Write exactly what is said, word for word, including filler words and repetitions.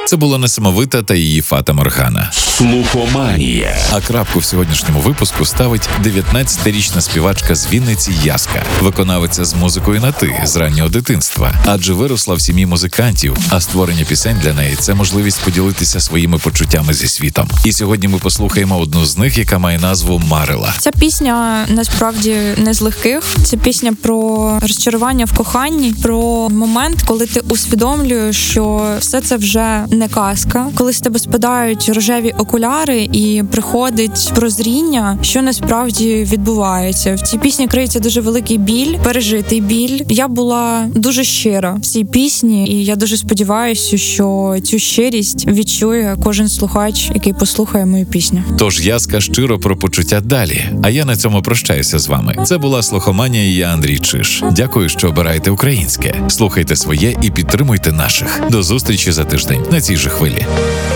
Це була несамовита та її Фата Моргана. Слухоманія. А крапку в сьогоднішньому випуску ставить дев'ятнадцятирічна співачка з Вінниці Яска, виконавиця з музикою на «ти» з раннього дитинства, адже виросла в сім'ї музикантів, а створення пісень для неї – це можливість поділитися своїми почуттями зі світом. І сьогодні ми послухаємо одну з них, яка має назву «Марила». Ця пісня насправді не з легких. Це пісня про розчарування в коханні, про момент, коли ти усвідомлюєш, що все це вже не казка, коли з тебе спадають рожеві окуляри і приходить прозріння, що насправді відбувається. В цій пісні криється дуже великий біль, пережитий біль. Я була дуже щира в цій пісні, і я дуже сподіваюся, що цю щирість відчує кожен слухач, який послухає мою пісню. Тож Яска щиро про почуття далі, а я на цьому прощаюся з вами. Це була Слухоманія і я, Андрій Чиж. Дякую, що обираєте українське. Слухайте своє і підтримуйте наших. До зустрічі за тиждень на цій же хвилі.